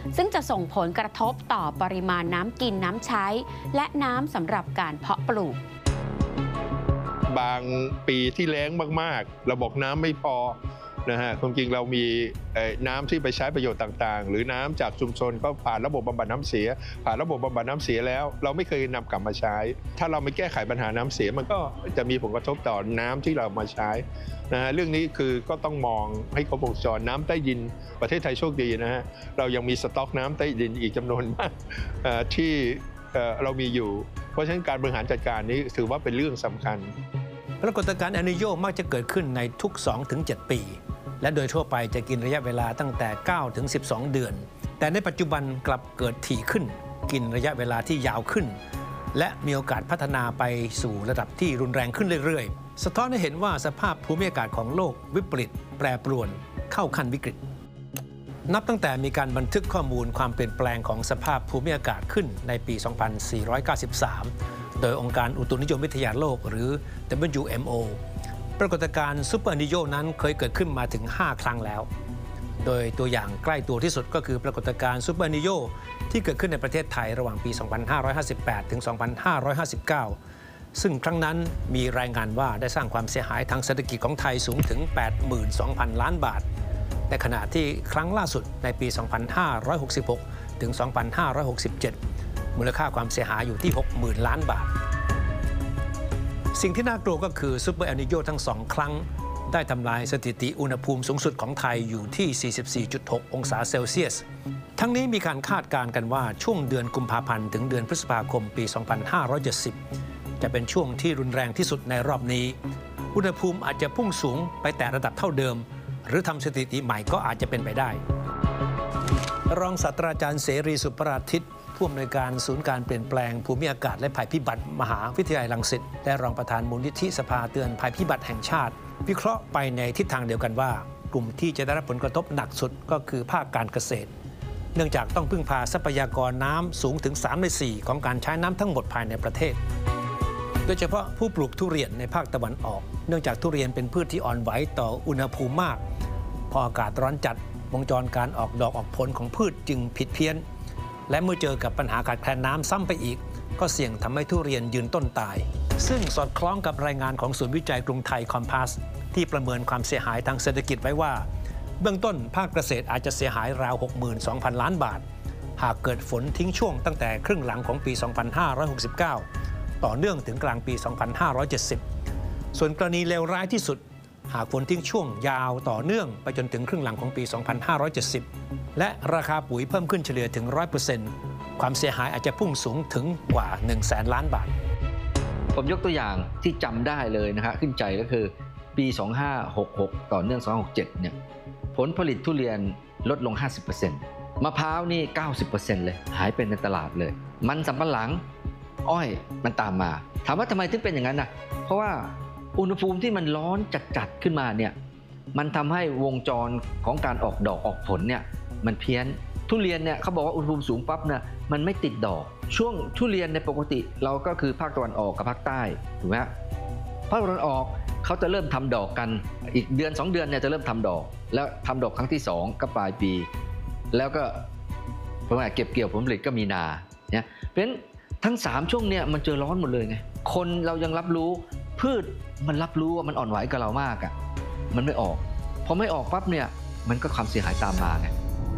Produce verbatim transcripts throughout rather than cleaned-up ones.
ซึ่งจะส่งผลกระทบต่อปริมาณน้ำกินน้ำใช้และน้ำสำหรับการเพาะปลูกบางปีที่แล้งมากๆระบบน้ำไม่พอนะฮะความจริงเรามีน้ำที่ไปใช้ประโยชน์ต่างๆหรือน้ำจากชุมชนก็ผ่านระบบบำบัดน้ำเสียผ่านระบบบำบัดน้ำเสียแล้วเราไม่เคยนำกลับมาใช้ถ้าเราไม่แก้ไขปัญหาน้ำเสียมันก็จะมีผลกระทบต่อน้ำที่เรามาใช้นะฮะเรื่องนี้คือก็ต้องมองให้ครบวงจรน้ำใต้ดินประเทศไทยโชคดีนะฮะเรายังมีสต็อกน้ำใต้ดินอีกจำนวนมากที่เรามีอยู่เพราะฉะนั้นการบริหารจัดการนี้ถือว่าเป็นเรื่องสำคัญปรากฏการณ์เอลนิโญมักจะเกิดขึ้นในทุก สองถึงเจ็ด ปีและโดยทั่วไปจะกินระยะเวลาตั้งแต่ เก้าถึงสิบสอง เดือนแต่ในปัจจุบันกลับเกิดถี่ขึ้นกินระยะเวลาที่ยาวขึ้นและมีโอกาสพัฒนาไปสู่ระดับที่รุนแรงขึ้นเรื่อยๆสะท้อนให้เห็นว่าสภาพภูมิอากาศของโลกวิปริตแปรปรวนเข้าขั้นวิกฤตนับตั้งแต่มีการบันทึกข้อมูลความเปลี่ยนแปลงของสภาพภูมิอากาศขึ้นในปี สองพันสี่ร้อยเก้าสิบสาม โดยองค์การอุตุนิยมวิทยาโลกหรือ ดับเบิลยู เอ็ม โอ ปรากฏการณ์ซูเปอร์นิโญนั้นเคยเกิดขึ้นมาถึง ห้า ครั้งแล้วโดยตัวอย่างใกล้ตัวที่สุดก็คือปรากฏการณ์ซูเปอร์นิโญที่เกิดขึ้นในประเทศไทยระหว่างปี สองพันห้าร้อยห้าสิบแปด ถึง สองพันห้าร้อยห้าสิบเก้า ซึ่งครั้งนั้นมีรายงานว่าได้สร้างความเสียหายทางเศรษฐกิจของไทยสูงถึง แปดหมื่นสองพัน ล้านบาทในขณะที่ครั้งล่าสุดในปี สองพันห้าร้อยหกสิบหก ถึง สองพันห้าร้อยหกสิบเจ็ด มูลค่าความเสียหายอยู่ที่ หกหมื่น ล้านบาทสิ่งที่น่ากลัวก็คือซูเปอร์เอลนิโญทั้งสองครั้งได้ทำลายสถิติอุณหภูมิสูงสุดของไทยอยู่ที่ สี่สิบสี่จุดหก องศาเซลเซียสทั้งนี้มีการคาดการณ์กันว่าช่วงเดือนกุมภาพันธ์ถึงเดือนพฤษภาคมปี สองพันห้าร้อยเจ็ดสิบ จะเป็นช่วงที่รุนแรงที่สุดในรอบนี้อุณหภูมิอาจจะพุ่งสูงไปแตะระดับเท่าเดิมหรือทำสถิติใหม่ก็อาจจะเป็นไปได้รองศาสตราจารย์เสรีสุปราทิตผู้อำนวยการศูนย์การเปลี่ยนแปลงภูมิอากาศและภัยพิบัติมหาวิทยาลัยรังสิตและรองประธานมูลนิธิสภาเตือนภัยพิบัติแห่งชาติวิเคราะห์ไปในทิศทางเดียวกันว่ากลุ่มที่จะได้รับผลกระทบหนักสุดก็คือภาคการเกษตรเนื่องจากต้องพึ่งพาทรัพยากรน้ำสูงถึงสามในสี่ของการใช้น้ำทั้งหมดภายในประเทศโดยเฉพาะผู้ปลูกทุเรียนในภาคตะวันออกเนื่องจากทุเรียนเป็นพืชที่อ่อนไหวต่ออุณหภูมิมากพออากาศร้อนจัดวงจรการออกดอกออกผลของพืชจึงผิดเพี้ยนและเมื่อเจอกับปัญหาขาดแคลนน้ำซ้ำไปอีกก็เสี่ยงทำให้ทุเรียนยืนต้นตายซึ่งสอดคล้องกับรายงานของศูนย์วิจัยกรุงไทยคอมพาสที่ประเมินความเสียหายทางเศรษฐกิจไว้ว่าเบื้องต้นภาคเกษตรอาจจะเสียหายราว หกหมื่นสองพัน ล้านบาทหากเกิดฝนทิ้งช่วงตั้งแต่ครึ่งหลังของปี สองพันห้าร้อยหกสิบเก้า ต่อเนื่องถึงกลางปี สองพันห้าร้อยเจ็ดสิบ ส่วนกรณีเลวร้ายที่สุดหากฝนทิ้งช่วงยาวต่อเนื่องไปจนถึงครึ่งหลังของปี สองพันห้าร้อยเจ็ดสิบ และราคาปุ๋ยเพิ่มขึ้นเฉลี่ยถึง ร้อยเปอร์เซ็นต์ ความเสียหายอาจจะพุ่งสูงถึงกว่า หนึ่งแสน ล้านบาทผมยกตัวอย่างที่จำได้เลยนะฮะขึ้นใจก็คือปี สองพันห้าร้อยหกสิบหก ต่อเนื่อง สองพันห้าร้อยหกสิบเจ็ด เนี่ยผลผลิตทุเรียนลดลง ห้าสิบเปอร์เซ็นต์ มะพร้าวนี่ เก้าสิบเปอร์เซ็นต์ เลยหายไปในตลาดเลยมันสำปะหลังอ้อยมันตามมาถามว่าทำไมถึงเป็นอย่างนั้นนะเพราะว่าอุณหภูมิที่มันร้อนจัดๆขึ้นมาเนี่ยมันทำให้วงจรของการออกดอกออกผลเนี่ยมันเพี้ยนทุเรียนเนี่ยเขาบอกว่าอุณหภูมิสูงปั๊บเนี่ยมันไม่ติดดอกช่วงทุเรียนในปกติเราก็คือภาคตะวันออกกับภาคใต้ถูกไหมภาคตะวันออกเขาจะเริ่มทำดอกกันอีกเดือนสองเดือนเนี่ยจะเริ่มทำดอกแล้วทำดอกครั้งที่สองก็ปลายปีแล้วก็ประมาณเก็บเกี่ยวผลผลิตก็มีนาเนี่ยเพราะฉะนั้นทั้งสามช่วงเนี่ยมันเจอร้อนหมดเลยไงคนเรายังรับรู้พืชมันรับรู้ว่ามันอ่อนไหวกับเรามากอ่ะมันไม่ออกพอไม่ออกปั๊บเนี่ยมันก็ความเสียหายตามมาไง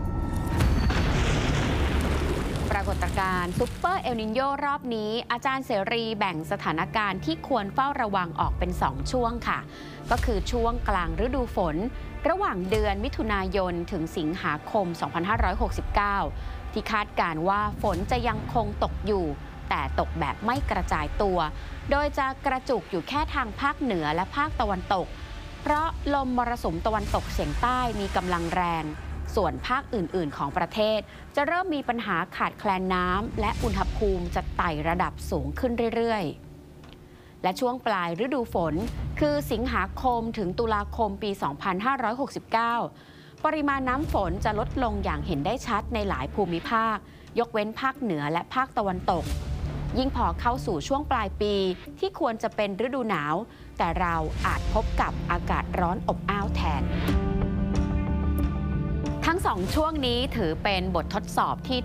ปรากฏการณ์ซุปเปอร์เอลนิโญรอบนี้อาจารย์เสรีแบ่งสถานการณ์ที่ควรเฝ้าระวังออกเป็นสองช่วงค่ะก็คือช่วงกลางฤดูฝนระหว่างเดือนมิถุนายนถึงสิงหาคม สองพันห้าร้อยหกสิบเก้า ที่คาดการณ์ว่าฝนจะยังคงตกอยู่แต่ตกแบบไม่กระจายตัวโดยจะกระจุกอยู่แค่ทางภาคเหนือและภาคตะวันตกเพราะลมมรสุมตะวันตกเฉียงใต้มีกำลังแรงส่วนภาคอื่นๆของประเทศจะเริ่มมีปัญหาขาดแคลนน้ำและอุณหภูมิจะไต่ระดับสูงขึ้นเรื่อยๆและช่วงปลายฤดูฝนคือสิงหาคมถึงตุลาคมปี สองพันห้าร้อยหกสิบเก้า ปริมาณน้ำฝนจะลดลงอย่างเห็นได้ชัดในหลายภูมิภาคยกเว้นภาคเหนือและภาคตะวันตกยิ่งพอเข้าสู่ช่วงปลายปีที่ควรจะเป็นฤดูหนาวแต่เราอาจพบกับอากาศร้อนอบอ้าวแทนทั้งสองช่วงนี้ถือเป็นบททดสอบที่